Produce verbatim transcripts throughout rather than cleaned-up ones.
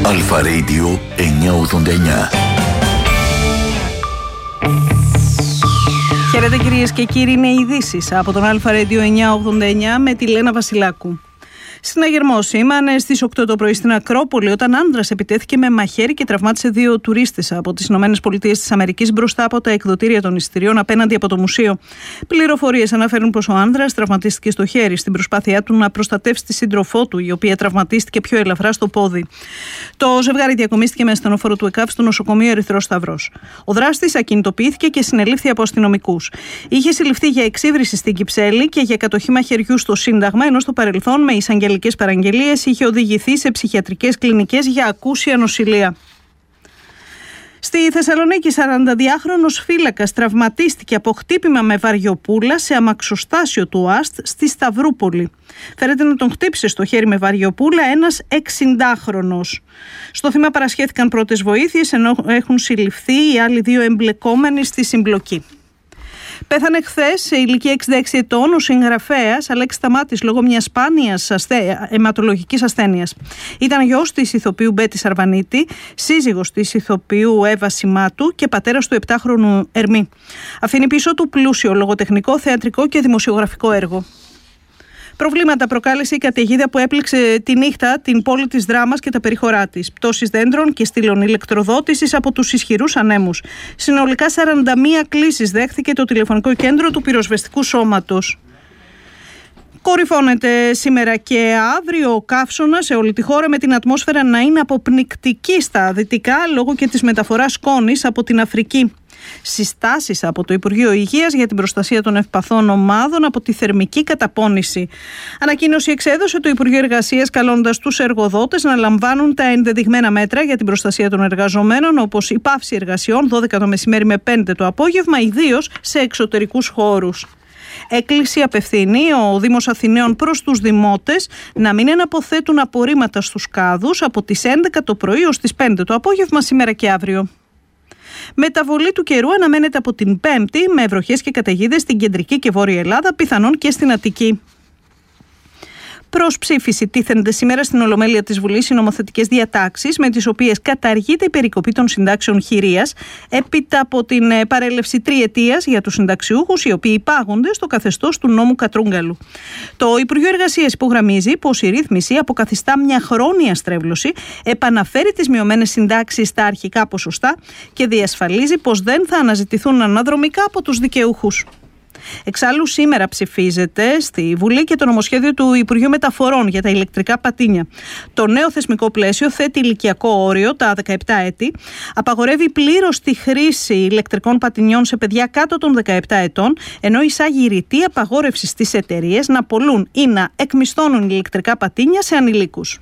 Αλφα Radio εννιακόσια ογδόντα εννιά. Χαίρετε κυρίες και κύριοι, είναι οι ειδήσεις από τον Αλφα Radio εννιακόσια ογδόντα εννιά με τη Λένα Βασιλάκου. Συναγερμός σήμανε στις οκτώ το πρωί στην Ακρόπολη όταν άνδρας επιτέθηκε με μαχαίρι και τραυμάτισε δύο τουρίστες από τις Ηνωμένες Πολιτείες της Αμερικής μπροστά από τα εκδοτήρια των εισιτηρίων απέναντι από το μουσείο. Πληροφορίες αναφέρουν πως ο άνδρας τραυματίστηκε στο χέρι στην προσπάθειά του να προστατεύσει τη σύντροφό του, η οποία τραυματίστηκε πιο ελαφρά στο πόδι. Το ζευγάρι διακομίστηκε με ασθενοφόρο του ΕΚΑΒ στο νοσοκομείο Ερυθρός Σταυρός. Ο δράστης ακινητοποιήθηκε και συνελήφθη από αστυνομικούς. Είχε συλληφθεί για εξύβριση στην Κυψέλη και για κατοχή μαχαιριού στο Σύνταγμα, ενώ στο παρελθόν με εισαγγελικές παραγγελίες είχε οδηγηθεί σε ψυχιατρικές κλινικές για ακούσια νοσηλεία. Στη Θεσσαλονίκη, σαρανταδυάχρονος φύλακας τραυματίστηκε από χτύπημα με βαριοπούλα σε αμαξοστάσιο του ΑΣΤ στη Σταυρούπολη. Φαίνεται να τον χτύπησε στο χέρι με βαριοπούλα ένας εξηντάχρονος. Στο θύμα παρασχέθηκαν πρώτες βοήθειες, ενώ έχουν συλληφθεί οι άλλοι δύο εμπλεκόμενοι στη συμπλοκή. Πέθανε χθες σε ηλικία εξήντα έξι ετών ο συγγραφέας Αλέξης Σταμάτης λόγω μιας σπάνιας αστε... αιματολογικής ασθένειας. Ήταν γιος της ηθοποιού Μπέτη Σαρβανίτη, σύζυγος της ηθοποιού Εύα Σιμάτου και πατέρας του επτάχρονου Ερμή. Αφήνει πίσω του πλούσιο λογοτεχνικό, θεατρικό και δημοσιογραφικό έργο. Προβλήματα προκάλεσε η καταιγίδα που έπληξε τη νύχτα την πόλη της Δράμας και τα περιχωρά της. Πτώσεις δέντρων και στήλων ηλεκτροδότησης από τους ισχυρούς ανέμους. Συνολικά σαράντα μία κλήσεις δέχθηκε το τηλεφωνικό κέντρο του πυροσβεστικού σώματος. Κορυφώνεται σήμερα και αύριο ο καύσωνας σε όλη τη χώρα, με την ατμόσφαιρα να είναι αποπνικτική στα δυτικά λόγω και της μεταφοράς σκόνης από την Αφρική. Συστάσεις από το Υπουργείο Υγείας για την προστασία των ευπαθών ομάδων από τη θερμική καταπώνηση. Ανακοίνωση εξέδωσε το Υπουργείο Εργασίας, καλώντας τους εργοδότες να λαμβάνουν τα ενδεδειγμένα μέτρα για την προστασία των εργαζομένων, όπως η πάυση εργασιών δώδεκα το μεσημέρι με πέντε το απόγευμα, ιδίως σε εξωτερικούς χώρους. Έκκληση απευθύνει ο Δήμος Αθηναίων προς τους δημότες να μην εναποθέτουν απορρίμματα στους κάδους από τις έντεκα το πρωί ως τις πέντε το απόγευμα σήμερα και αύριο. Μεταβολή του καιρού αναμένεται από την Πέμπτη με βροχές και καταιγίδες στην κεντρική και βόρεια Ελλάδα, πιθανόν και στην Αττική. Προς ψήφιση τίθενται σήμερα στην Ολομέλεια της Βουλής οι νομοθετικές διατάξεις με τις οποίες καταργείται η περικοπή των συντάξεων χειρίας έπειτα από την παρέλευση τριετίας για τους συνταξιούχους οι οποίοι υπάγονται στο καθεστώς του νόμου Κατρούγκαλου. Το Υπουργείο Εργασίας υπογραμμίζει πως η ρύθμιση αποκαθιστά μια χρόνια στρέβλωση, επαναφέρει τις μειωμένες συντάξεις στα αρχικά ποσοστά και διασφαλίζει πως δεν θα αναζητηθούν αναδρομικά από τους δικαιούχους. Εξάλλου, σήμερα ψηφίζεται στη Βουλή και το νομοσχέδιο του Υπουργείου Μεταφορών για τα ηλεκτρικά πατίνια. Το νέο θεσμικό πλαίσιο θέτει ηλικιακό όριο, τα δεκαεπτά έτη, απαγορεύει πλήρως τη χρήση ηλεκτρικών πατινιών σε παιδιά κάτω των δεκαεπτά ετών, ενώ εισάγει ρητή απαγόρευση στις εταιρείες να πωλούν ή να εκμισθώνουν ηλεκτρικά πατίνια σε ανηλίκους.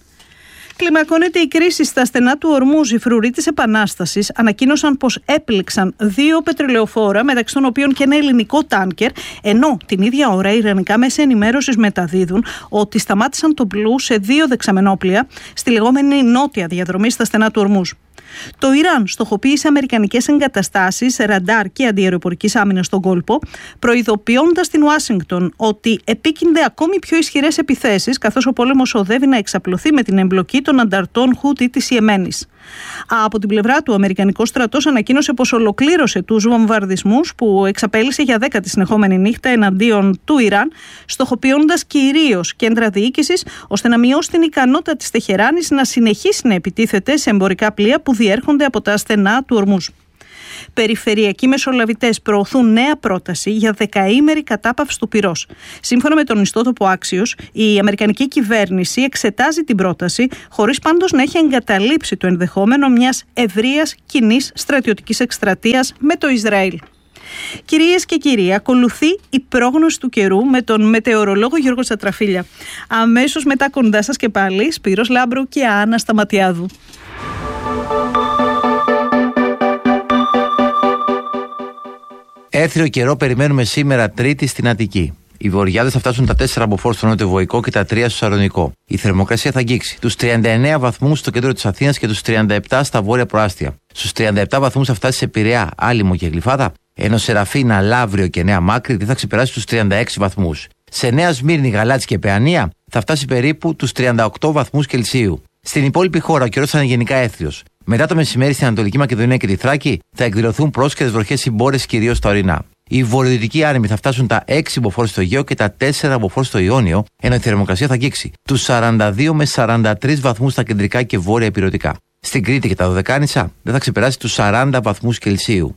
Κλιμακώνεται η κρίση στα στενά του Ορμούζ. Οι φρουροί της Επανάστασης ανακοίνωσαν πως έπληξαν δύο πετρελαιοφόρα, μεταξύ των οποίων και ένα ελληνικό τάνκερ, ενώ την ίδια ώρα οι ιρανικά μέσα ενημέρωσης μεταδίδουν ότι σταμάτησαν το μπλου σε δύο δεξαμενόπλια στη λεγόμενη νότια διαδρομή στα στενά του Ορμούζ. Το Ιράν στοχοποίησε αμερικανικές εγκαταστάσεις ραντάρ και αντιαεροπορικής άμυνας στον κόλπο, προειδοποιώντας την Ουάσιγκτον ότι επίκυνται ακόμη πιο ισχυρές επιθέσεις, καθώς ο πόλεμος οδεύει να εξαπλωθεί με την εμπλοκή των ανταρτών Χούτι της Ιεμένης. Από την πλευρά του, ο Αμερικανικός στρατός ανακοίνωσε πως ολοκλήρωσε τους βομβαρδισμούς που εξαπέλυσε για δέκατη συνεχόμενη νύχτα εναντίον του Ιράν, στοχοποιώντας κυρίως κέντρα διοίκησης, ώστε να μειώσει την ικανότητα της Τεχεράνης να συνεχίσει να επιτίθεται σε εμπορικά πλοία που διέρχονται από τα στενά του Ορμούζ. Περιφερειακοί μεσολαβητές προωθούν νέα πρόταση για δεκαήμερη κατάπαυση του πυρός. Σύμφωνα με τον ιστότοπο Άξιος, η αμερικανική κυβέρνηση εξετάζει την πρόταση, χωρίς πάντως να έχει εγκαταλείψει το ενδεχόμενο μιας ευρείας κοινής στρατιωτικής εκστρατείας με το Ισραήλ. Κυρίες και κύριοι, ακολουθεί η πρόγνωση του καιρού με τον μετεωρολόγο Γιώργο Τσατραφίλια. Αμέσως μετά κοντά σας και πάλι Σπύρος Λάμπρου και Άννα Σταματιάδου. Έθριο καιρό περιμένουμε σήμερα Τρίτη στην Αττική. Οι βοριάδες θα φτάσουν τα τέσσερα μποφόρ στο νότιο-βοϊκό και τα τρία στο Σαλονικό. Η θερμοκρασία θα αγγίξει τους τριάντα εννέα βαθμούς στο κέντρο της Αθήνας και τους τριάντα επτά στα βόρεια προάστια. Στους τριάντα επτά βαθμούς θα φτάσει σε Πειραιά, Άλυμο και Γλυφάδα, ενώ Σεραφίνα, Λαύριο και Νέα Μάκρη δεν θα ξεπεράσει τους τριάντα έξι βαθμούς. Σε Νέα Σμύρνη, Γαλάτσι και Παιανία θα φτάσει περίπου τους τριάντα οκτώ βαθμούς Κελσίου. Στην υπόλοιπη χώρα ο καιρός θα είναι γενικά έθριος. Μετά το μεσημέρι στην Ανατολική Μακεδονία και τη Θράκη θα εκδηλωθούν πρόσκαιρες βροχές συμπόρες κυρίως στα ορεινά. Οι βορειοδυτικοί άνεμοι θα φτάσουν τα έξι μποφόρ στο Αιγαίο και τα τέσσερα μποφόρ στο Ιόνιο, ενώ η θερμοκρασία θα αγγίξει τους σαράντα δύο με σαράντα τρεις βαθμούς στα κεντρικά και βόρεια ηπειρωτικά. Στην Κρήτη και τα Δωδεκάνησα δεν θα ξεπεράσει τους σαράντα βαθμούς Κελσίου.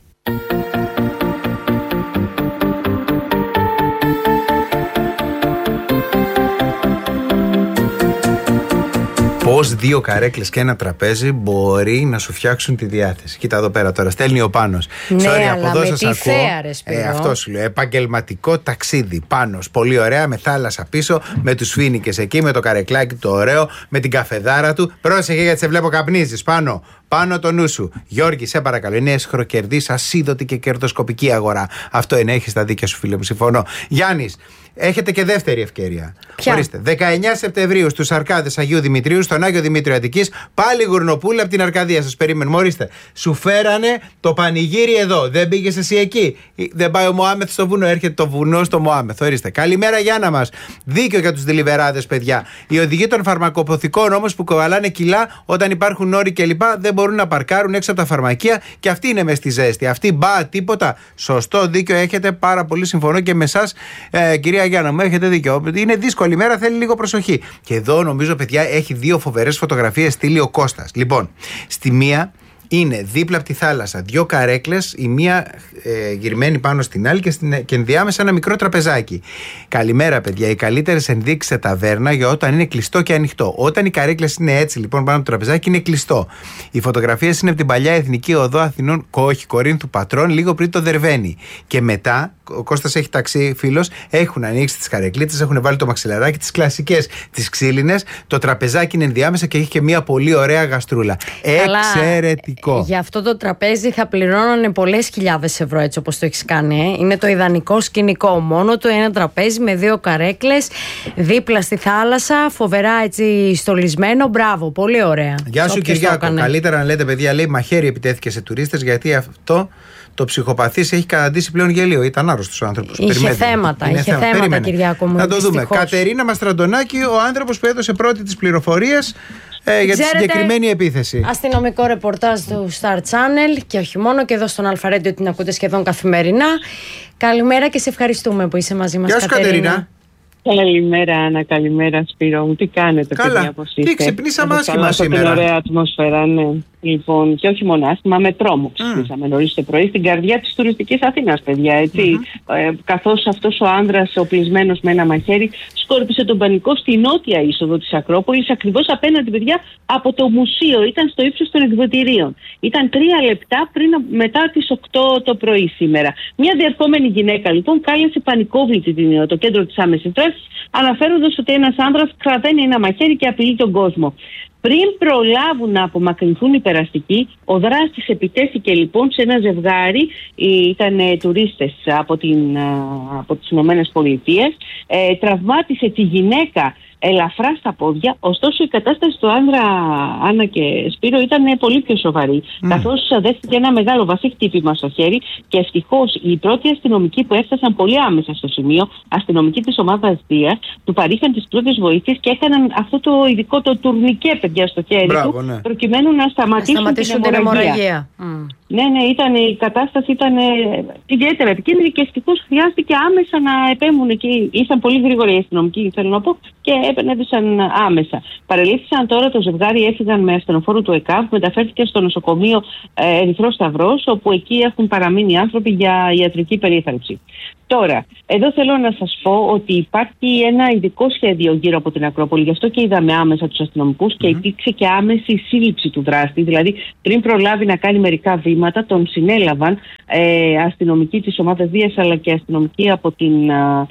Πώς δύο καρέκλες και ένα τραπέζι μπορεί να σου φτιάξουν τη διάθεση. Κοίτα εδώ πέρα τώρα, στέλνει ο Πάνος. Ναι, Sorry, αλλά από εδώ με σας τι ακούω. θέα, ρε Σπύρο. Ε, αυτό σου λέω. Επαγγελματικό ταξίδι. Πάνος. Πολύ ωραία, με θάλασσα πίσω, με τους φοίνικες εκεί, με το καρεκλάκι το ωραίο, με την καφεδάρα του. Πρόσεχε γιατί σε βλέπω καπνίζεις. Πάνω. Πάνω το νου σου. Γιώργη, σε παρακαλώ. Είναι εσχροκερδής, ασίδωτη και κερδοσκοπική αγορά. Αυτό είναι, έχεις τα δίκια σου, φίλε μου. Συμφωνώ. Γιάννης, έχετε και δεύτερη ευκαιρία. Ποια? Ορίστε. δεκαεννέα Σεπτεμβρίου στους Αρκάδες Αγίου Δημητρίου, στον Άγιο Δημήτριο Αττικής, πάλι γουρνοπούλα από την Αρκαδία. Σας περιμένουμε. Ορίστε. Σου φέρανε το πανηγύρι εδώ. Δεν πήγες εσύ εκεί. Δεν πάει ο Μωάμεθ στο βουνό. Έρχεται το βουνό στο Μωάμεθ. Ορίστε. Καλημέρα, Γιάννα μας. Δίκιο για τους δελιβεράδες, παιδιά. Οι οδηγοί των φαρμακοποθηκών όμως που κοβαλάνε κιλά όταν υπάρχουν όροι κλπ. Δεν μπορούν να παρκάρουν έξω από τα φαρμακεία και αυτή είναι μες στη ζέστη. Αυτή μπα, τίποτα. Σωστό, δίκιο έχετε. Πάρα πολύ συμφωνώ και με εσάς, ε, κυρία Γιάννα μου. Έχετε δίκιο. Είναι δύσκολη ημέρα, θέλει λίγο προσοχή. Και εδώ νομίζω, παιδιά, έχει δύο φοβερές φωτογραφίες στείλει ο Κώστας. Λοιπόν, στη μία είναι δίπλα από τη θάλασσα δύο καρέκλες, η μία ε, γυρμένη πάνω στην άλλη και, στην, και ενδιάμεσα ένα μικρό τραπεζάκι. Καλημέρα, παιδιά. Οι καλύτερες ενδείξεις σε ταβέρνα για όταν είναι κλειστό και ανοιχτό. Όταν οι καρέκλες είναι έτσι, λοιπόν, πάνω από το τραπεζάκι, είναι κλειστό. Οι φωτογραφίες είναι από την παλιά Εθνική Οδό Αθηνών, όχι, Κορίνθου Πατρών, λίγο πριν το Δερβαίνι. Και μετά, ο Κώστας έχει ταξί, φίλος, έχουν ανοίξει τις καρεκλίτες, έχουν βάλει το μαξιλαράκι, τις κλασικές, τις ξύλινες. Το τραπεζάκι είναι ενδιάμεσα και έχει και μια πολύ ωραία γαστρούλα. Καλά, εξαιρετικό. Για αυτό το τραπέζι θα πληρώνανε πολλές χιλιάδες ευρώ, έτσι όπως το έχεις κάνει. Ε. Είναι το ιδανικό σκηνικό. Μόνο του ένα τραπέζι με δύο καρέκλες, δίπλα στη θάλασσα, φοβερά έτσι στολισμένο. Μπράβο, πολύ ωραία. Γεια σου, Κυριάκο. Καλύτερα να λέτε, παιδιά, λέει, μαχαίρι επιτέθηκε σε τουρίστες, γιατί αυτό το ψυχοπαθής έχει καταντήσει πλέον γελίο. Ήταν άρρωστος ο άνθρωπος. Είχε Περιμένετε. θέματα, Είναι είχε θέμα. θέματα, Περίμενε. Κυριάκο μου. Να το δούμε. Δυστυχώς. Κατερίνα Μαστραντονάκη, ο άνθρωπος που έδωσε πρώτη τις πληροφορίες ε, για Ξέρετε, τη συγκεκριμένη επίθεση. Αστυνομικό ρεπορτάζ του Star Channel και όχι μόνο, και εδώ στον Αλφαρέντιο την ακούτε σχεδόν καθημερινά. Καλημέρα και σε ευχαριστούμε που είσαι μαζί μας, Γεια σου, Κατερίνα. Καλημέρα, Άννα, καλημέρα, Σπύρο μου. Τι κάνετε, Καλά. παιδιά, πώς είστε? Τι, ξυπνήσαμε άσχημα Καλά, σήμερα. Από την ωραία ατμόσφαιρα, ναι. Λοιπόν, και όχι μόνο άσχημα, με τρόμο ξυπνήσαμε mm. νωρίς το πρωί στην καρδιά της τουριστικής Αθήνας, παιδιά, έτσι. Mm-hmm. Ε, καθώς αυτός ο άνδρας, οπλισμένος με ένα μαχαίρι, σκόρπισε τον πανικό στη νότια είσοδο της Ακρόπολης, ακριβώς απέναντι, παιδιά, από το μουσείο. Ήταν στο ύψος των εκδοτηρίων. Ήταν τρία λεπτά πριν, μετά τις οκτώ το πρωί σήμερα. Μια διερχόμενη γυναίκα, λοιπόν, κάλεσε πανικόβλητη το κέντρο της άμεσης δράσης, αναφέροντας ότι ένας άνδρας κρατάει ένα μαχαίρι και απειλεί τον κόσμο. Πριν προλάβουν να απομακρυνθούν οι περαστικοί, ο δράστης επιτέθηκε, λοιπόν, σε ένα ζευγάρι, ήταν ε, τουρίστες από, την, από τις Ηνωμένες Πολιτείες, ε, τραυμάτισε τη γυναίκα ελαφρά στα πόδια, ωστόσο η κατάσταση του άνδρα, Άννα και Σπύρο, ήταν ε, πολύ πιο σοβαρή, mm. καθώς δέχτηκε ένα μεγάλο βαθύ χτύπημα στο χέρι και ευτυχώς οι πρώτοι αστυνομικοί που έφτασαν πολύ άμεσα στο σημείο, αστυνομικοί της ομάδας Δίας, του παρήχαν τις πρώτες βοήθειες και έκαναν αυτό το ειδικό το τουρνικέ, παιδιά, στο χέρι Μπράβο, του, ναι. προκειμένου να σταματήσουν, να σταματήσουν την αιμορραγία. Mm. Ναι, ναι, ήταν, η κατάσταση ήταν ε, ιδιαίτερα επικίνδυνη και ευτυχώς χρειάστηκε άμεσα να επέμβουν εκεί. Ήσαν πολύ γρήγοροι οι αστυνομικοί, θέλω να πω, και επενέβησαν άμεσα. Παρελήφθησαν τώρα το ζευγάρι, έφυγαν με ασθενοφόρο του ΕΚΑΒ, μεταφέρθηκε στο νοσοκομείο ε, Ερυθρός Σταυρός, όπου εκεί έχουν παραμείνει άνθρωποι για ιατρική περίθαλψη. Τώρα, εδώ θέλω να σας πω ότι υπάρχει ένα ειδικό σχέδιο γύρω από την Ακρόπολη, γι' αυτό και είδαμε άμεσα τους αστυνομικούς mm-hmm. και υπήρξε και άμεση σύλληψη του δράστη. Δηλαδή, πριν προλάβει να κάνει μερικά βήματα, τον συνέλαβαν ε, αστυνομικοί της ομάδας Δίας, αλλά και αστυνομικοί από, την, ε,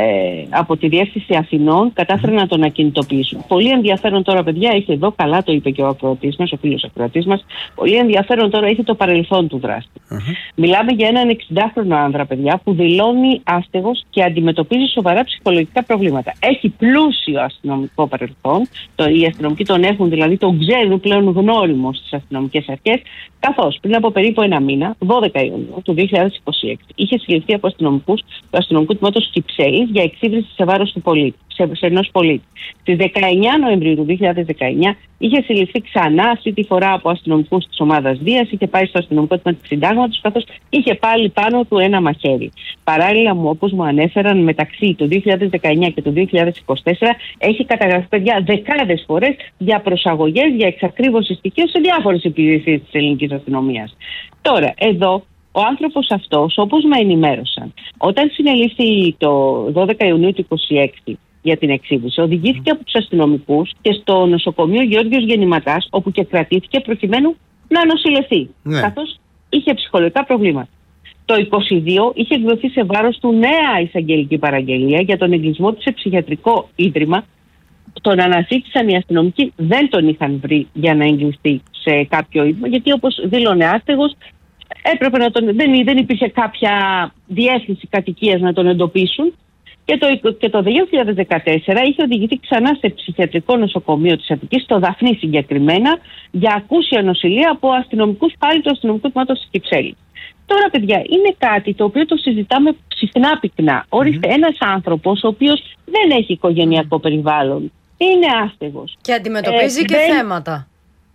από τη Διεύθυνση Αθηνών, κατάφεραν mm-hmm. να τον ακινητοποιήσουν. Πολύ ενδιαφέρον τώρα, παιδιά, έχει εδώ, καλά το είπε και ο ακροατής μας, ο φίλος ακροατής μας, πολύ ενδιαφέρον τώρα έχει το παρελθόν του δράστη. Mm-hmm. Μιλάμε για έναν εξηντάχρονο άνδρα, παιδιά, που δηλώνει άστεγος και αντιμετωπίζει σοβαρά ψυχολογικά προβλήματα. Έχει πλούσιο αστυνομικό παρελθόν. Το, οι αστυνομικοί τον έχουν, δηλαδή τον ξέρουν πλέον γνώριμο στις αστυνομικές αρχές. Καθώς πριν από περίπου ένα μήνα, δώδεκα Ιουνίου του δύο χιλιάδες είκοσι έξι, είχε συλληφθεί από αστυνομικούς του αστυνομικού τμήματος Κυψέλης για εξύβριση σε βάρος του πολίτη. σε, σε ενός πολίτη. Στις δεκαεννιά Νοεμβρίου του δύο χιλιάδες δεκαεννιά είχε συλληφθεί ξανά, αυτή τη φορά από αστυνομικούς της ομάδας Δίας, είχε πάει στο αστυνομικό τμήμα του Συντάγματος, καθώς είχε πάλι πάνω του ένα μαχαίρι. Παράλληλα, μου, όπως μου ανέφεραν, μεταξύ του δύο χιλιάδες δεκαεννιά και του δύο χιλιάδες είκοσι τέσσερα έχει καταγραφεί, παιδιά, δεκάδες φορές για προσαγωγές, για εξακρίβωση στοιχείων σε διάφορες υπηρεσίες της ελληνικής αστυνομίας. Τώρα, εδώ ο άνθρωπος αυτός, όπως με ενημέρωσαν, όταν συνελήφθη το δώδεκα Ιουνίου του είκοσι έξι για την εξήγηση, οδηγήθηκε από τους αστυνομικούς και στο νοσοκομείο Γεώργιος Γεννηματάς, όπου και κρατήθηκε προκειμένου να νοσηλευτεί, ναι. καθώς είχε ψυχολογικά προβλήματα. Το είκοσι δύο είχε εκδοθεί σε βάρος του νέα εισαγγελική παραγγελία για τον εγκλισμό του σε ψυχιατρικό ίδρυμα. Τον αναζήτησαν οι αστυνομικοί, δεν τον είχαν βρει για να εγκλειστεί σε κάποιο ίδρυμα, γιατί όπως δήλωνε άστεγος, έπρεπε να τον, δεν, δεν υπήρχε κάποια διεύθυνση κατοικίας να τον εντοπίσουν. Και το, και το δύο χιλιάδες δεκατέσσερα είχε οδηγηθεί ξανά σε ψυχιατρικό νοσοκομείο της Αττικής, στο Δαφνί συγκεκριμένα, για ακούσια νοσηλεία από αστυνομικούς πάλι του αστυνομικού τμήματος της Κυψέλης. Τώρα, παιδιά, είναι κάτι το οποίο το συζητάμε συχνά πυκνά. Ορίστε, mm-hmm. ένας άνθρωπος ο οποίος δεν έχει οικογενειακό περιβάλλον, είναι άστεγος. Και αντιμετωπίζει ε, και δεν... θέματα.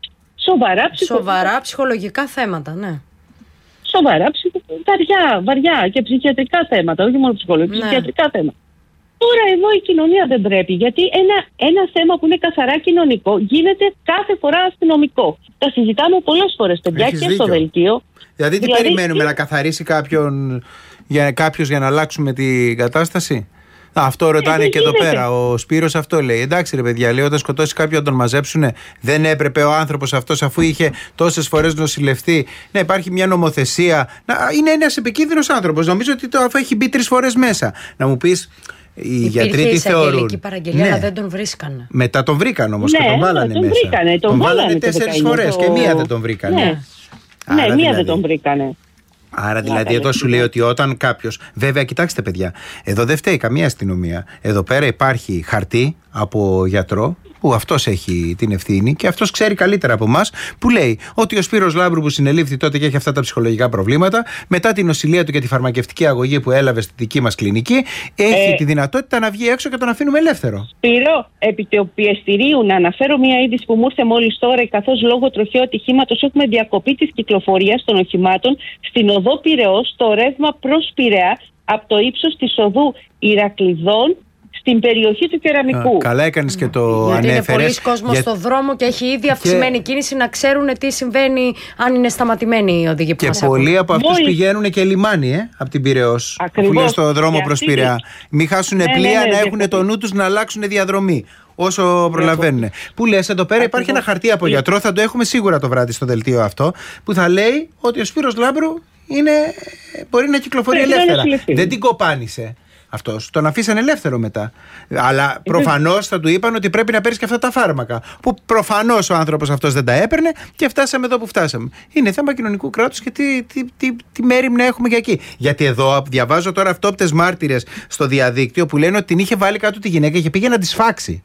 Σοβαρά ψυχολογικά. Σοβαρά ψυχολογικά θέματα, ναι. Σοβαρά, ψυχο... βαριά, βαριά και ψυχιατρικά θέματα, όχι μόνο ψυχολογικά, ναι. ψυχιατρικά θέματα. Τώρα εδώ η κοινωνία δεν πρέπει, γιατί ένα, ένα θέμα που είναι καθαρά κοινωνικό γίνεται κάθε φορά αστυνομικό. Τα συζητάμε πολλές φορές, παιδιά, και δίκιο. Στο δελτίο. Δηλαδή τι δηλαδή, περιμένουμε, τι... να καθαρίσει κάποιον, για, κάποιος για να αλλάξουμε την κατάσταση. Α, αυτό ρωτάνε ε, και γίνεται. Εδώ πέρα. Ο Σπύρος αυτό λέει. Εντάξει, ρε παιδιά, λέει, όταν σκοτώσει κάποιον να τον μαζέψουνε, δεν έπρεπε ο άνθρωπος αυτός, αφού είχε τόσες φορές νοσηλευτεί, να υπάρχει μια νομοθεσία. Να, είναι ένας επικίνδυνος άνθρωπος. Νομίζω ότι το αφού έχει μπει τρεις φορές μέσα. Να μου πεις. Οι γιατροί τι θεωρούν. Υπήρχε παραγγελία, ναι. αλλά δεν τον βρίσκανε. Μετά τον βρήκαν όμως, ναι, και τον βάλανε τον μέσα. Βρήκανε, τον, τον βάλανε βάλανε τέσσερις φορές το... και μία δεν τον βρήκανε. Ναι, ναι μία δηλαδή... δεν τον βρήκανε. Άρα δηλαδή εδώ σου λέει ότι όταν κάποιος. Βέβαια, κοιτάξτε, παιδιά, εδώ δεν φταίει καμία αστυνομία. Εδώ πέρα υπάρχει χαρτί από γιατρό, που αυτός έχει την ευθύνη και αυτός ξέρει καλύτερα από εμάς, που λέει ότι ο Σπύρος Λάμπρου, που συνελήφθη τότε και έχει αυτά τα ψυχολογικά προβλήματα, μετά την νοσηλεία του και τη φαρμακευτική αγωγή που έλαβε στη δική μας κλινική, έχει ε, τη δυνατότητα να βγει έξω και τον αφήνουμε ελεύθερο. Σπύρο, επί του πιεστηρίου, να αναφέρω μια είδηση που μου ήρθε μόλις τώρα, καθώς λόγω τροχαίου ατυχήματος έχουμε διακοπή της κυκλοφορίας των οχημάτων στην οδό Πειραιώς, στο ρεύμα προς Πειραιά, από το ύψος της οδού Ηρακλειδών στην περιοχή του Κεραμικού. Α, καλά έκανες και το γιατί ανέφερες. Είναι πολλοί κόσμος για... στο δρόμο και έχει ήδη αυξημένη και... κίνηση, να ξέρουν τι συμβαίνει αν είναι σταματημένοι οι οδηγοί που και μας πολλοί ακούν. Από αυτούς Μόλις... πηγαίνουν και λιμάνι, ε, από την Πειραιώς. Ακριβώς. Που είναι στο δρόμο προς Πειραιά. Μην χάσουν ναι, πλοία, ναι, ναι, να έχουν ναι. το νου τους να αλλάξουν διαδρομή όσο προλαβαίνουν. Ναι. Που λες, εδώ πέρα Ακριβώς. υπάρχει ένα χαρτί από γιατρό, θα το έχουμε σίγουρα το βράδυ στο δελτίο αυτό, που θα λέει ότι ο Σπύρος Λάμπρου είναι... μπορεί να κυκλοφορεί ελεύθερα. Δεν την κοπάνισε. Αυτός τον αφήσαν ελεύθερο μετά. Αλλά προφανώς θα του είπαν ότι πρέπει να παίρνεις και αυτά τα φάρμακα. Που προφανώς ο άνθρωπος αυτός δεν τα έπαιρνε και φτάσαμε εδώ που φτάσαμε. Είναι θέμα κοινωνικού κράτους και τι, τι, τι, τι μέριμνα έχουμε για εκεί. Γιατί εδώ διαβάζω τώρα αυτόπτες μάρτυρες στο διαδίκτυο που λένε ότι την είχε βάλει κάτω τη γυναίκα και πήγε να τη σφάξει.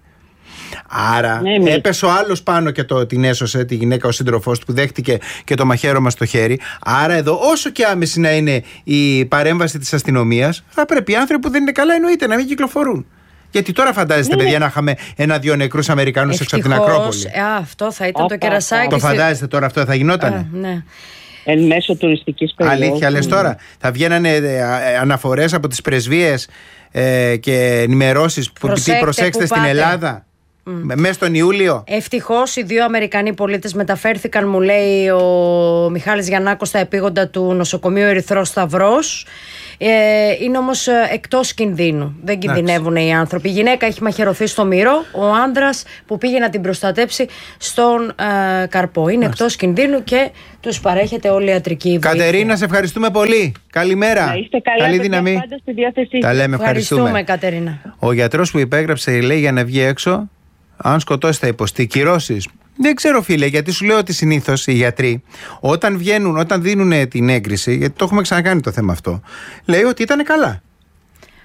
Άρα ναι, ναι. έπεσε ο άλλος πάνω και το, την έσωσε τη γυναίκα, ο σύντροφός του, που δέχτηκε και το μαχαίρωμα στο χέρι. Άρα εδώ, όσο και άμεση να είναι η παρέμβαση της αστυνομίας, θα πρέπει οι άνθρωποι που δεν είναι καλά, εννοείται, να μην κυκλοφορούν. Γιατί τώρα φαντάζεστε, ναι, παιδιά, ναι. να είχαμε ένα-δύο νεκρούς Αμερικάνους έξω από την Ακρόπολη. Α, αυτό θα ήταν Οπα, το κερασάκι. Το φαντάζεστε τώρα αυτό θα γινότανε. Α, ναι. Εν μέσω τουριστικής περίοδου. Αλήθεια λες τώρα. Θα βγαίνανε αναφορές από τις πρεσβείες ε, και ενημερώσεις που προσέξτε, προσέξτε που στην πάτε. Ελλάδα. Mm. Μέσα στον Ιούλιο. Ευτυχώς οι δύο Αμερικανοί πολίτες μεταφέρθηκαν, μου λέει ο Μιχάλης Γιαννάκος, στα επίγοντα του νοσοκομείου Ερυθρός Σταυρός. Ε, είναι όμως εκτός κινδύνου. Δεν κινδυνεύουν οι άνθρωποι. Η γυναίκα έχει μαχαιρωθεί στο μυρό. Ο άντρας που πήγε να την προστατέψει στον ε, καρπό. Είναι Άξι. εκτός κινδύνου και τους παρέχεται όλη η ιατρική βοήθεια. Κατερίνα, σε ευχαριστούμε πολύ. Καλημέρα. Να είστε καλά. Καλή δύναμη. Πάντα στη διάθεσή. Τα λέμε, ευχαριστούμε. Ευχαριστούμε, Κατερίνα. Ο γιατρός που υπέγραψε, λέει, για να βγει έξω, αν σκοτώσει θα υποστεί κυρώσεις. Δεν ξέρω, φίλε, γιατί σου λέω ότι συνήθως οι γιατροί όταν βγαίνουν, όταν δίνουν την έγκριση, γιατί το έχουμε ξανακάνει το θέμα αυτό, λέει ότι ήταν καλά.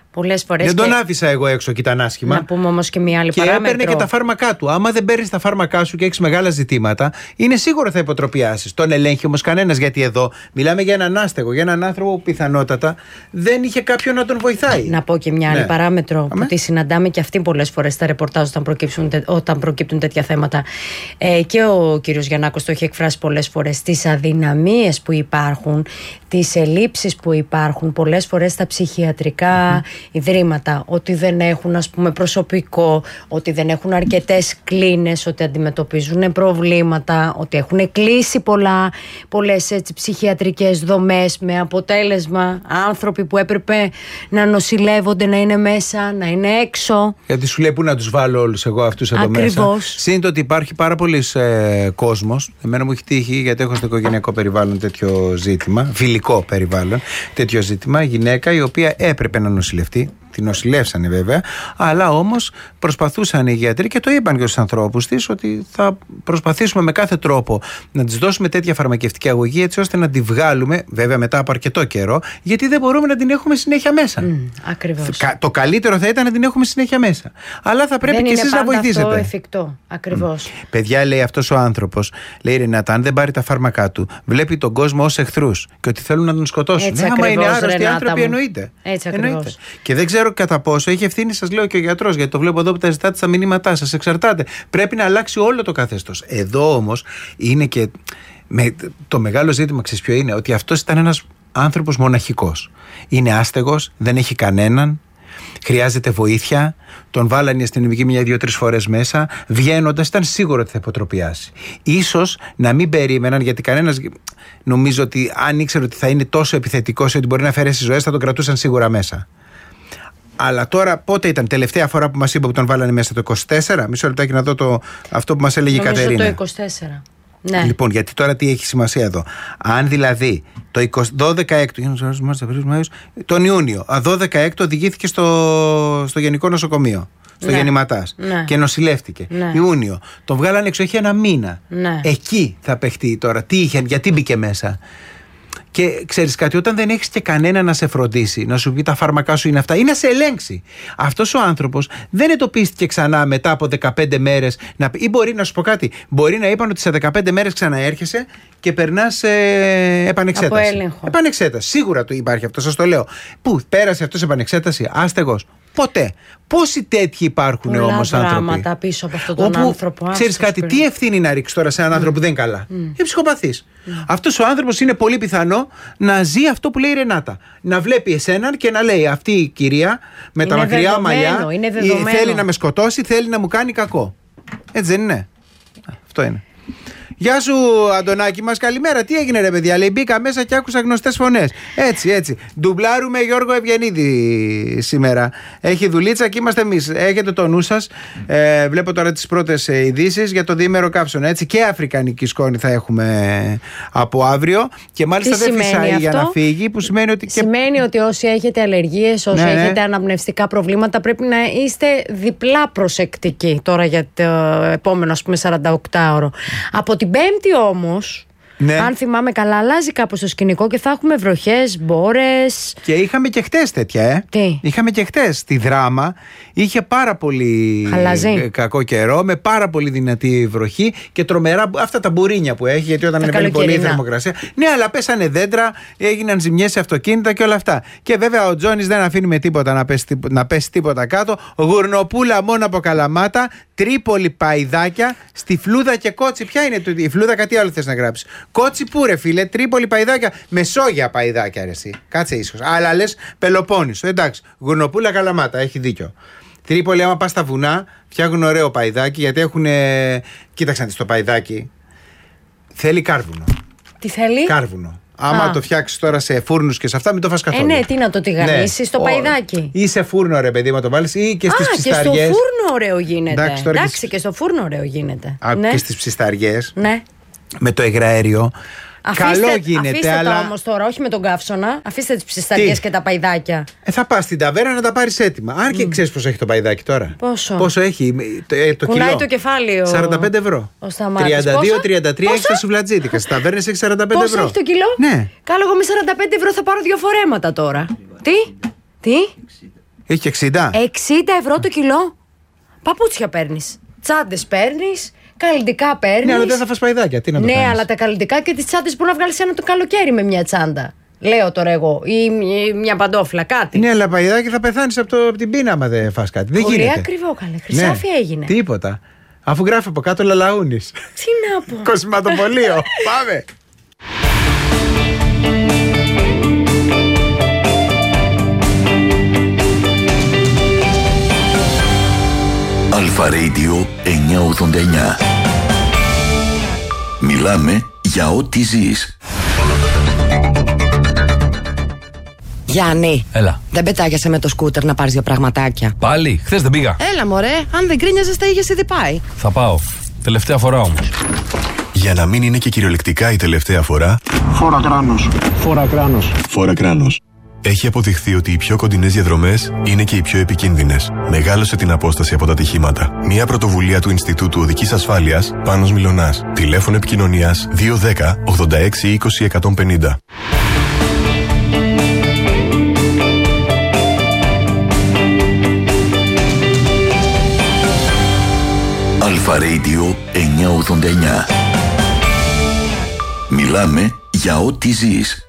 Πολλές φορές. Δεν τον και... άφησα εγώ έξω και ήταν άσχημα. Να πούμε όμως και μια άλλη και παράμετρο. έπαιρνε και τα φάρμακά του. Άμα δεν παίρνει τα φάρμακά σου και έχει μεγάλα ζητήματα, είναι σίγουρο θα υποτροπιάσει. Τον ελέγχει όμως κανένας, γιατί εδώ μιλάμε για έναν άστεγο, για έναν άνθρωπο που πιθανότατα δεν είχε κάποιον να τον βοηθάει. Να πω και μια άλλη ναι. παράμετρο Αμέ. που τη συναντάμε και αυτή πολλές φορές στα ρεπορτάζ όταν προκύπτουν, όταν προκύπτουν τέτοια θέματα. Ε, και ο κύριος Γιαννάκος το έχει εκφράσει πολλές φορές. Τις αδυναμίες που υπάρχουν, τις ελλείψεις που υπάρχουν πολλές φορές στα ψυχιατρικά mm-hmm. ιδρύματα, ότι δεν έχουν ας πούμε προσωπικό, ότι δεν έχουν αρκετές κλίνες, ότι αντιμετωπίζουν προβλήματα, ότι έχουν κλείσει πολλά, πολλές έτσι, ψυχιατρικές δομές, με αποτέλεσμα άνθρωποι που έπρεπε να νοσηλεύονται να είναι μέσα, να είναι έξω. Γιατί σου λέει πού να τους βάλω όλους εγώ αυτούς εδώ μέσα. Ακριβώς. Συν το ότι υπάρχει πάρα πολλής ε, κόσμος. Εμένα μου έχει τύχει, γιατί έχω στο οικογενειακό περιβάλλον τέτοιο ζήτημα, φιλικό περιβάλλον, τέτοιο ζήτημα, γυναίκα η οποία έπρεπε να νοσηλευτεί. Την νοσηλεύσανε βέβαια, αλλά όμως προσπαθούσαν οι γιατροί και το είπαν και στους ανθρώπους της ότι θα προσπαθήσουμε με κάθε τρόπο να της δώσουμε τέτοια φαρμακευτική αγωγή έτσι ώστε να τη βγάλουμε, βέβαια μετά από αρκετό καιρό, γιατί δεν μπορούμε να την έχουμε συνέχεια μέσα. Mm, ακριβώς. Το καλύτερο θα ήταν να την έχουμε συνέχεια μέσα. Αλλά θα πρέπει δεν και εσείς να βοηθήσετε. Δεν είναι αυτό εφικτό. Ακριβώς. Mm. Παιδιά, λέει αυτός ο άνθρωπος, λέει Ρενάτα, αν δεν πάρει τα φάρμακά του, βλέπει τον κόσμο ως εχθρούς και ότι θέλουν να τον σκοτώσουν. Έτσι ναι, άμα ακριβώς, είναι άρρωστοι Ρενάτα άνθρωποι, μου. εννοείται. Έτσι εννοείται. ακριβώς. Και δεν ξέρω κατά πόσο έχει ευθύνη, σας λέω, και ο γιατρός, γιατί το βλέπω εδώ που τα ζητάτε στα μηνύματά σας. Εξαρτάται. Πρέπει να αλλάξει όλο το καθεστώς. Εδώ όμως είναι και με, το μεγάλο ζήτημα, ξέρεις ποιο είναι, ότι αυτός ήταν ένας άνθρωπος μοναχικός. Είναι άστεγος, δεν έχει κανέναν. Χρειάζεται βοήθεια. Τον βάλανε οι αστυνομικοί μια, δύο, τρεις φορές μέσα. Βγαίνοντας, ήταν σίγουρο ότι θα υποτροπιάσει. Ίσως να μην περίμεναν, γιατί κανένας, νομίζω ότι αν ήξερε ότι θα είναι τόσο επιθετικός ότι μπορεί να αφαιρέσει ζωές, θα τον κρατούσαν σίγουρα μέσα. Αλλά τώρα, πότε ήταν τελευταία φορά που μας είπε που τον βάλανε μέσα, το είκοσι τέσσερα? Μισό λεπτάκι να δω το, αυτό που μας έλεγε η Κατερίνα. Το είκοσι τέσσερα. Ναι. Λοιπόν, γιατί τώρα τι έχει σημασία εδώ. Αν δηλαδή το δώδεκα έκτο, τον Ιούνιο, δώδεκα έκτο οδηγήθηκε στο, στο Γενικό Νοσοκομείο, στο ναι. Γεννηματάς, ναι. και νοσηλεύτηκε. Ναι. Ιούνιο. Τον βγάλανε έξω, έχει ένα μήνα. Ναι. Εκεί θα παιχτεί τώρα. Τι είχε, γιατί μπήκε μέσα. Και ξέρεις κάτι, όταν δεν έχεις και κανένα να σε φροντίσει, να σου πει τα φάρμακά σου είναι αυτά ή να σε ελέγξει, αυτός ο άνθρωπος δεν εντοπίστηκε ξανά μετά από δεκαπέντε μέρες. Να... Ή μπορεί να σου πω κάτι, μπορεί να είπαν ότι σε δεκαπέντε μέρες ξαναέρχεσαι και περνάς ε, επανεξέταση. Από έλεγχο. Επανεξέταση. Σίγουρα του υπάρχει αυτό, σας το λέω. Πού πέρασε αυτός επανεξέταση, άστεγος? Ποτέ. Πόσοι τέτοιοι υπάρχουν όμως άνθρωποι? Πολλά πράγματα πίσω από αυτόν τον όπου, άνθρωπο. Ξέρεις κάτι, τι ευθύνη να ρίξει τώρα σε έναν mm. άνθρωπο που δεν είναι καλά? Mm. Είναι ψυχοπαθής. Mm. Αυτός ο άνθρωπος είναι πολύ πιθανό να ζει αυτό που λέει η Ρενάτα. Να βλέπει εσέναν και να λέει αυτή η κυρία με είναι τα μακριά μαλλιά θέλει να με σκοτώσει, θέλει να μου κάνει κακό. Έτσι δεν είναι? Αυτό είναι. Γεια σου, Αντωνάκη μας, καλημέρα. Τι έγινε, ρε παιδιά? Λέει, μπήκα μέσα και άκουσα γνωστές φωνές. Έτσι, έτσι. Ντουμπλάρουμε Γιώργο Ευγενίδη σήμερα. Έχει δουλίτσα και είμαστε εμείς. Έχετε το νου σας. Ε, βλέπω τώρα τις πρώτες ειδήσεις για το διήμερο καύσωνα. Έτσι, και αφρικανική σκόνη θα έχουμε από αύριο. Και μάλιστα τι δεν φυσάει για να φύγει. Που σημαίνει ότι. Και... Σημαίνει ότι όσοι έχετε αλλεργίες, όσοι ναι, έχετε αναπνευστικά προβλήματα, πρέπει να είστε διπλά προσεκτικοί τώρα για το επόμενο, ας πούμε, σαρανταοκτάωρο. Από την Πέμπτη όμως, ναι. αν θυμάμαι καλά, αλλάζει κάπως το σκηνικό και θα έχουμε βροχές, μπόρες. Και είχαμε και χτες τέτοια, ε. Τι? Είχαμε και χτες. Στη Δράμα είχε πάρα πολύ Χαλαζή. κακό καιρό, με πάρα πολύ δυνατή βροχή και τρομερά αυτά τα μπουρίνια που έχει, γιατί όταν ανεβαίνει πολύ η θερμοκρασία. Ναι, αλλά πέσανε δέντρα, έγιναν ζημιές σε αυτοκίνητα και όλα αυτά. Και βέβαια ο Τζόνις δεν αφήνει με τίποτα να πέσει, να πέσει τίποτα κάτω. Γουρνοπούλα μόνο από Καλαμάτα, Τρίπολη παϊδάκια, στη Φλούδα και Κότσι. Ποια είναι η Φλούδα, κάτι άλλο θες να γράψεις? Κότσι πού ρε φίλε, Τρίπολη παϊδάκια, Μεσόγεια παϊδάκια ρε εσύ. Κάτσε ίσως. Αλλά λες Πελοπόννησο, εντάξει. Γουρνοπούλα Καλαμάτα, έχει δίκιο. Τρίπολη, άμα πας στα βουνά, φτιάχνουν ωραίο παϊδάκι, γιατί έχουν. Κοίταξαν τη στο παϊδάκι. Θέλει κάρβουνο. Τι θέλει? Κάρβουνο. Άμα Α. το φτιάξει τώρα σε φούρνους και σε αυτά, μην το φας καθόλου. Ε, ναι, τι να το τηγανίσει, ναι. στο παϊδάκι. Ή σε φούρνο, ρε παιδί, μα το βάλεις, ή και στις ψισταριές. Α, και στο φούρνο ωραίο γίνεται. Εντάξει, Εντάξει και, και στο φούρνο ωραίο γίνεται. Α, ναι. Και στις ψισταριές. Ναι. Με το υγραέριο. Αφήστε, καλό γίνεται, αφήστε αλλά. τα όμως τώρα, όχι με τον καύσωνα. Αφήστε τις ψισταριές και τα παϊδάκια. Ε, θα πας στην ταβέρνα να τα πάρεις έτοιμα. Αν και mm. ξέρεις πόσο έχει το παϊδάκι τώρα. Πόσο? Πόσο έχει το, ε, το Κουνάει κιλό. το κεφάλι. Ο... σαράντα πέντε ευρώ. Ο Σταμάτης. τριάντα δύο τριάντα τρία έχει τα σουβλατζίτικα. Στις ταβέρνες έχει σαράντα πέντε πόσο ευρώ. Πόσο έχει το κιλό? Ναι. Κάλο, εγώ με σαράντα πέντε ευρώ θα πάρω δύο φορέματα τώρα. Τι? Τι? Έχει εξήντα. εξήντα ευρώ το κιλό. Παπούτσια παίρνεις, τσάντες παίρνεις, καλλιτικά παίρνεις. Ναι, αλλά δεν θα φας παϊδάκια. Τι να το Ναι, κάνεις? αλλά τα καλλιτικά και τις τσάντες μπορεί να βγάλεις ένα το καλοκαίρι με μια τσάντα. Λέω τώρα εγώ. Ή μια παντόφλα, κάτι. Ναι, αλλά παϊδάκι θα πεθάνεις από, το, από την πείνα άμα δεν φας κάτι. Δεν Πολύ γίνεται. ακριβό, καλέ. Χρυσάφι Ναι, έγινε. τίποτα. Αφού γράφει από κάτω Λαλαούνης. Τι να πω. Κοσματοπολείο. Πάμε. Αλφα Radio εννιακόσια ογδόντα εννιά. Μιλάμε για ό,τι ζεις. Γιάννη, Έλα. δεν πετάγεσαι με το σκούτερ να πάρεις δύο πραγματάκια? Πάλι, χθες δεν πήγα. Έλα μωρέ, αν δεν γκρίνιαζες τα είχες ήδη πάει. Θα πάω. Τελευταία φορά όμως. Για να μην είναι και κυριολεκτικά η τελευταία φορά, Φόρα κράνος. Φόρα κράνος. φόρα κράνος. Έχει αποδειχθεί ότι οι πιο κοντινές διαδρομές είναι και οι πιο επικίνδυνες. Μεγάλωσε την απόσταση από τα ατυχήματα. Μια πρωτοβουλία του Ινστιτούτου Οδικής Ασφάλειας, Πάνος Μιλωνάς. Τηλέφωνο επικοινωνίας δύο ένα μηδέν ογδόντα έξι είκοσι εκατόν πενήντα. Αλφα Radio εννιακόσια ογδόντα εννιά. Μιλάμε για ό,τι ζεις.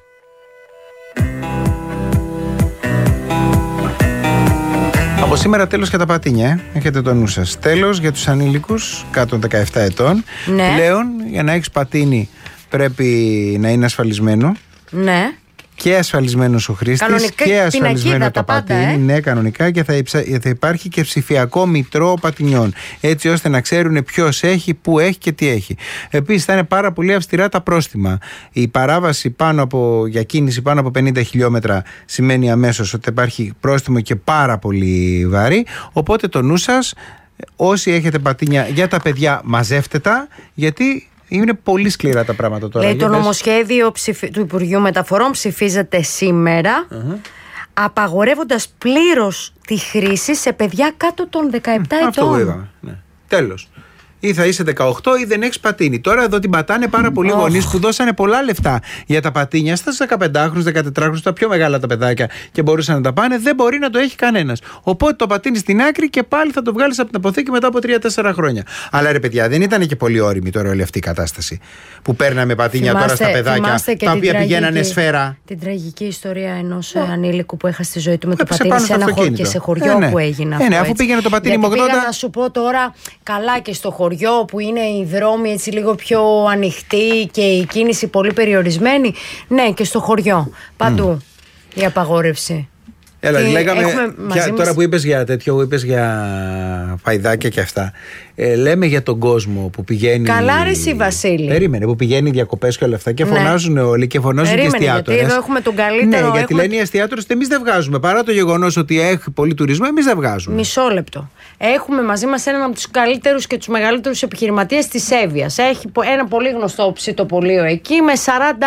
Από σήμερα τέλος για τα πατίνια, ε. Έχετε το νου σας. Τέλος για τους ανήλικους κάτω των δεκαεπτά ετών. Ναι. Πλέον για να έχεις πατίνι πρέπει να είναι ασφαλισμένο. Ναι. Και ασφαλισμένος ο χρήστης Κανονικά, και ασφαλισμένο πινακίδα, το τα πάντα, πατίνι. ε. Ναι, κανονικά, και θα, υψα... θα υπάρχει και ψηφιακό μητρό πατινιών. Έτσι ώστε να ξέρουν ποιος έχει, πού έχει και τι έχει. Επίσης θα είναι πάρα πολύ αυστηρά τα πρόστιμα. Η παράβαση πάνω από, για κίνηση πάνω από πενήντα χιλιόμετρα σημαίνει αμέσως ότι υπάρχει πρόστιμο και πάρα πολύ βαρύ. Οπότε το νου σας, όσοι έχετε πατίνια για τα παιδιά, μαζεύτε τα, γιατί είναι πολύ σκληρά τα πράγματα τώρα. Λέει, Για το πες. νομοσχέδιο ψηφι... του Υπουργείου Μεταφορών ψηφίζεται σήμερα, uh-huh. απαγορεύοντας πλήρως τη χρήση σε παιδιά κάτω των δεκαεπτά ετών. Αυτό που είπαμε. Ναι. Τέλος. Ή θα είσαι δεκαοκτώ ή δεν έχεις πατίνι. Τώρα εδώ την πατάνε πάρα πολλοί Oh. γονείς που δώσανε πολλά λεφτά για τα πατίνια στα δεκαπεντάχρονους, δεκατετράχρονους, τα πιο μεγάλα τα παιδάκια και μπορούσαν να τα πάνε. Δεν μπορεί να το έχει κανένας. Οπότε το πατίνι στην άκρη και πάλι θα το βγάλεις από την αποθήκη μετά από τρία τέσσερα χρόνια. Αλλά ρε παιδιά, δεν ήταν και πολύ όριμη τώρα όλη αυτή η κατάσταση. Που παίρναμε πατίνια Θυμάστε, τώρα στα παιδάκια τα οποία πηγαίνανε σφαίρα. Την τραγική ιστορία ενός oh. ανήλικου που έχασε τη ζωή του με το Έπεσε πατίνι πάνω σε στο ένα χωριό αυτοκίνητο. και σε χωριό Ε, ναι. που έγινε Ε, αυτό. ναι, αφού έτσι. πήγαινε το πατίνι με Γιατί ογδόντα. πήγα να σου πω τώρα, καλά και στο χωριό που είναι οι δρόμοι έτσι λίγο πιο ανοιχτοί και η κίνηση πολύ περιορισμένη. Ναι, και στο χωριό. Παντού mm. η απαγόρευση. Έλα, Και λέγαμε, έχουμε μαζί για, μας- τώρα που είπες για τέτοιο, που είπες για φαϊδάκια και αυτά, ε, λέμε για τον κόσμο που πηγαίνει. Καλά ρε εσύ, Βασίλη. Περίμενε, που πηγαίνει διακοπές και όλα αυτά και Ναι. φωνάζουν όλοι και φωνάζουν Περίμενε, και εστιατόρες. γιατί εδώ έχουμε τον καλύτερο, Ναι, γιατί έχουμε- λένε οι εστιατόρες ότι εμείς δεν βγάζουμε. Παρά το γεγονός ότι έχει πολύ τουρισμό, εμείς δεν βγάζουμε. Μισό λεπτό. Έχουμε μαζί μας έναν από τους καλύτερους και τους μεγαλύτερους επιχειρηματίες της Εύβοιας. Έχει πο- ένα πολύ γνωστό ψητοπολείο εκεί με σαράντα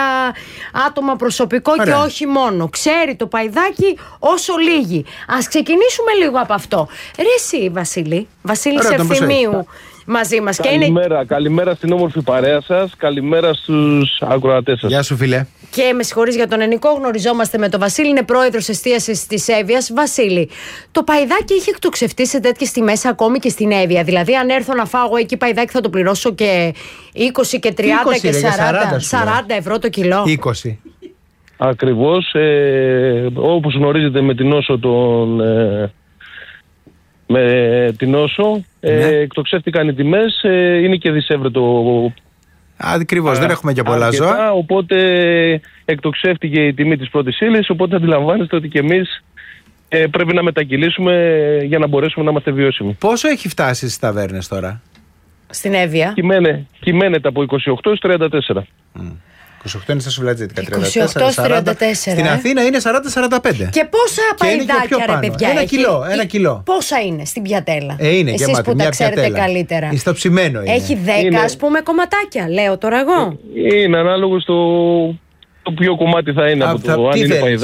άτομα προσωπικό. Ωραία. Και όχι μόνο. Ξέρει το παϊδάκι όσο λίγοι. Ας ξεκινήσουμε λίγο από αυτό. Ρε εσύ, Βασίλη, Βασίλης Ωραία, τον Ευθυμίου μαζί μας. Και, είναι... Καλημέρα, καλημέρα στην όμορφη παρέα σας. Καλημέρα στους ακροατές σας. Γεια σου, φίλε. και με συγχωρείς για τον Ενικό, γνωριζόμαστε με τον Βασίλη, είναι πρόεδρος εστίασης της Εύβοιας. Βασίλη, το παϊδάκι είχε εκτοξευτεί σε τέτοιες τιμές ακόμη και στην Εύβοια. Δηλαδή, αν έρθω να φάω εκεί παϊδάκι, θα το πληρώσω και είκοσι και τριάντα είκοσι, και ρε, για σαράντα, σαράντα σου λέω. σαράντα ευρώ το κιλό. είκοσι. Ακριβώς, ε, όπως γνωρίζετε με την όσο τον... Ε, με την όσο ε, Ναι. εκτοξεύτηκαν οι τιμές, ε, είναι και δισεύρετο. Ακριβώς, δεν έχουμε και πολλά αρκετά, ζώα. Οπότε εκτοξεύτηκε η τιμή της πρώτης ύλης, οπότε αντιλαμβάνεστε ότι και εμείς ε, πρέπει να μετακυλήσουμε για να μπορέσουμε να είμαστε βιώσιμοι. Πόσο έχει φτάσει στις ταβέρνες τώρα? Στην Εύβοια. Κυμαίνε, κυμαίνεται από είκοσι οκτώ έως τριάντα τέσσερα. είκοσι οκτώ είναι στα σουβλατζίτικα, είκοσι οκτώ σαράντα. τριάντα τέσσερα, Στην ε. Αθήνα είναι σαράντα σαράντα πέντε. Και πόσα Και είναι και πιο παϊδάκια, ρε πάνω. παιδιά, Ένα έχει? κιλό, ένα Ε, κιλό. Πόσα είναι στην πιατέλα? Ε, είναι Εσείς γεμάτη, που μια τα ξέρετε πιατέλα. καλύτερα. Στο ψημένο είναι. Έχει δέκα, Είναι. ας πούμε, κομματάκια. Λέω τώρα εγώ. Είναι ανάλογο στο το ποιο κομμάτι θα είναι Α, από θα- το αν τι είναι θέλεις? παϊδάκι.